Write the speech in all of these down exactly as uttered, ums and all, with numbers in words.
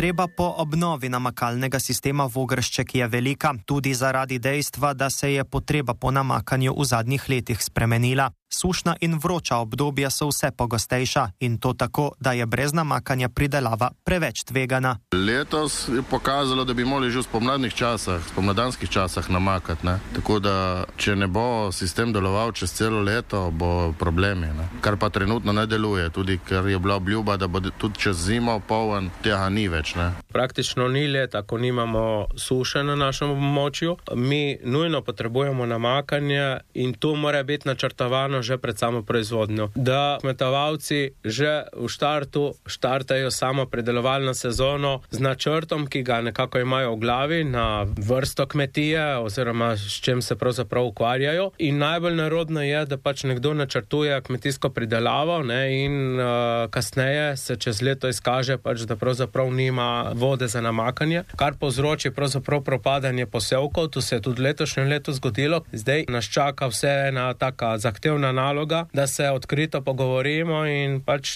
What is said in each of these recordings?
Potreba po obnovi namakalnega sistema Vogršček je velika, tudi zaradi dejstva, da se je potreba po namakanju v zadnjih letih spremenila. Sušna in vroča obdobja so vse pogostejša in to tako, da je brez namakanja pridelava preveč tvegana. Letos je pokazalo, da bi morali že v spomladnih časah, v spomladanskih časah namakati, ne? Tako da, če ne bo sistem deloval čez celo leto, bo problemi, ne? Kar pa trenutno ne deluje, tudi ker je bila obljuba, da bo tudi čez zimo poln, tega ni več, ne? Praktično ni leta, ko nimamo suše na našem območju. Mi nujno potrebujemo namakanje in tu mora biti načrtovano že pred samo proizvodnjo. Da kmetovalci že v štartu štartajo samo predelovalno sezono z načrtom, ki ga nekako imajo v glavi na vrsto kmetije oziroma s čem se pravzaprav ukvarjajo. In najbolj narodno je, da pač nekdo načrtuje kmetijsko pridelavo, ne, in uh, kasneje se čez leto izkaže pač, da pravzaprav nima vode za namakanje, kar povzroči pravzaprav propadanje posevkov. To se je tudi letošnjem letu zgodilo. Zdaj nas čaka vse ena taka zahtevna naloga, da se odkrito pogovorimo in pač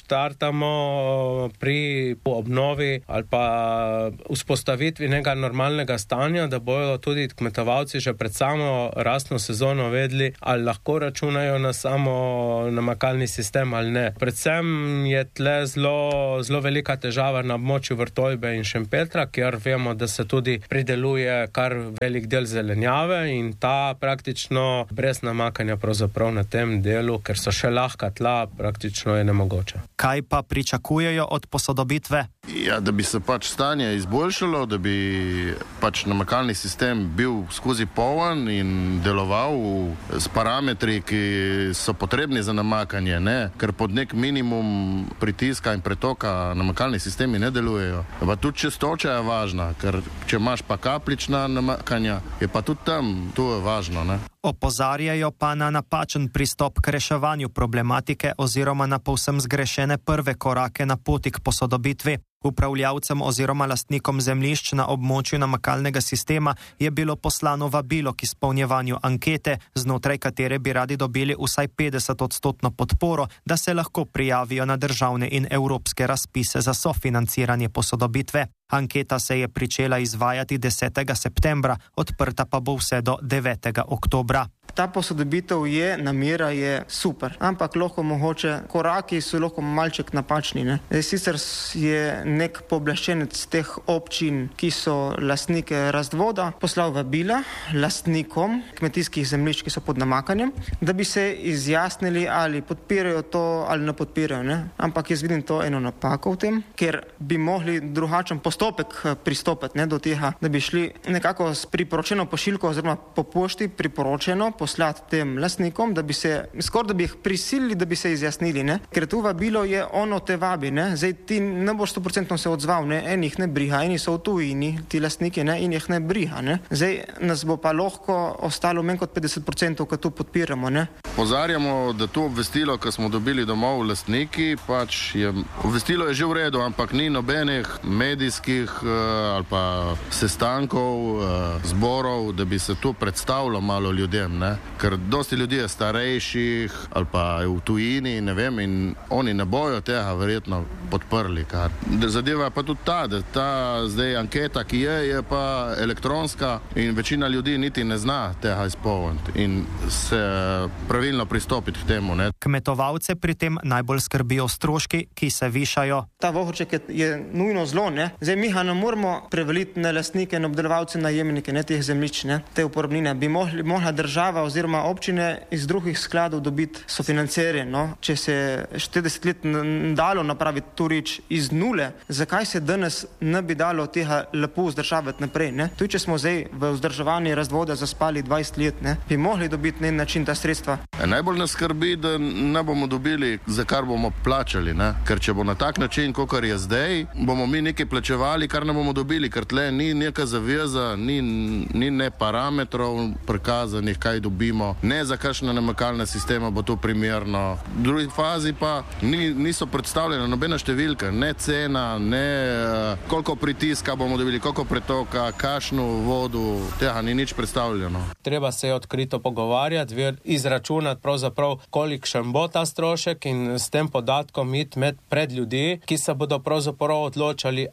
startamo pri obnovi ali pa vzpostavitvi nekega normalnega stanja, da bodo tudi kmetovalci že pred samo rastno sezono vedeli, ali lahko računajo na samo namakalni sistem ali ne. Predvsem je tle zelo, zelo velika težava na območju Vrtojbe in Šempetra, kjer vemo, da se tudi prideluje kar velik del zelenjave in ta praktično brez namakanja pravzaprav na tem delu, ker so še lahka tla, praktično je nemogoče. Kaj pa pričakujejo od posodobitve? Ja, da bi se pač stanje izboljšalo, da bi pač namakalni sistem bil skozi poln in deloval s parametri, ki so potrebni za namakanje, ne? Ker pod nek minimum pritiska in pretoka namakalni sistemi ne delujejo. Pa tudi čistoča je važna, ker če imaš pa kaplična namakanja, je pa tudi tam, to je važno, ne? Opozarjajo pa na napačen pristop k reševanju problematike oziroma na povsem zgrešene prve korake na poti k posodobitvi. Upravljavcem oziroma lastnikom zemljišč na območju namakalnega sistema je bilo poslano vabilo k izpolnjevanju ankete, znotraj katere bi radi dobili vsaj petdeset odstotno podporo, da se lahko prijavijo na državne in evropske razpise za sofinanciranje posodobitve. Anketa se je pričela izvajati desetega septembra, odprta pa bo vse do devetega oktobra. Ta posodobitev je, namera je super, ampak lahko mogoče koraki so lahko malček napačni, ne? Sicer je nek pooblaščenec teh občin, ki so lastnike razvoda, poslal vabila lastnikom kmetijskih zemljišč, ki so pod namakanjem, da bi se izjasnili, ali podpirajo to ali ne podpirajo, ne? Ampak jaz vidim to eno napako v tem, ker bi mogli drugačen postopek pristopiti, ne, do tega, da bi šli nekako s priporočeno pošiljko oziroma po pošti priporočeno poslati tem lastnikom, da bi se, skoraj da bi jih prisilili, da bi se izjasnili, ne? Ker tu vabilo je ono te vabi, ne? Zdaj ti ne boš sto procentno se odzval, ne? Enih ne briha, eni so v tujini, ti lastniki, ne? In jih ne briha, ne? Zdaj nas bo pa lahko ostalo manj kot petdeset procentov, ko tu podpiramo, ne? Pozarjamo, da to obvestilo, ko smo dobili domov lastniki, pač je, obvestilo je že v redu, ampak ni nobenih medijskih uh, ali pa sestankov, uh, zborov, da bi se to predstavilo malo ljudem, ne? Ker dosti ljudi je starejših ali pa je v tujini, ne vem, in oni ne bojo tega verjetno podprli, kar. Zadeva pa tudi ta, da ta zdaj anketa, ki je, je pa elektronska in večina ljudi niti ne zna tega izpolniti in se pravilno pristopiti k temu, ne? Kmetovalce pri tem najbolj skrbijo stroški, ki se višajo. Ta Vogršček je nujno zlo, ne? Zdaj mi ga ne moramo prevaliti na lastnike, na obdelovalce, najemnike, ne, teh zemljišč, ne, te uporabnine. Bi mohli, mohla država oziroma občine iz drugih skladov dobiti sofinanciranje, no? Če se štirideset let dalo napraviti tu reč iz nule, zakaj se danes ne bi dalo tega lepo vzdržavati naprej, ne? Tudi če smo zdaj v vzdrževanju razvoda zaspali dvajset let, ne, bi mogli dobiti na način ta sredstva. Najbolj nas skrbi, da ne bomo dobili, za kar bomo plačali, ne? Ker če bo na tak način, kakor je zdaj, bomo mi nekaj plačevali, kar ne bomo dobili, ker tle ni neka zaveza, ni, ni ne parametrov prikazanih, kaj dobimo, ne za kakšne namakalne sisteme bo to primerno. V drugi fazi pa ni, niso predstavljene nobena številka, ne cena, ne uh, koliko pritiska bomo dobili, koliko pretoka, kakšno vodu, tega ni nič predstavljeno. Treba se je odkrito pogovarjati, izračunati pravzaprav, kolikšen bo ta strošek in s tem podatkom iti med pred ljudi, ki se bodo pravzaprav odločali, ali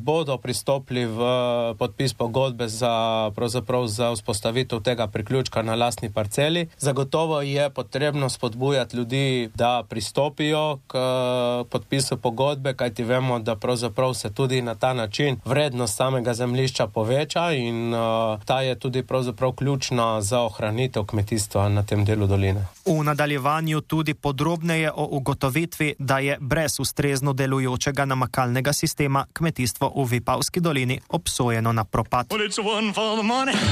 bodo pristopili v podpis pogodbe za, pravzaprav za vzpostavitev tega priključka na lastni parceli. Zagotovo je potrebno spodbujati ljudi, da pristopijo k podpisu pogodbe, kajti vemo, da pravzaprav se tudi na ta način vrednost samega zemljišča poveča in uh, ta je tudi pravzaprav ključna za ohranitev kmetijstva na tem delu doline. V nadaljevanju tudi podrobneje o ugotovitvi, da je brez ustrezno delujočega namakalnega sistema kmetijstvo v Vipavski dolini obsojeno na propad.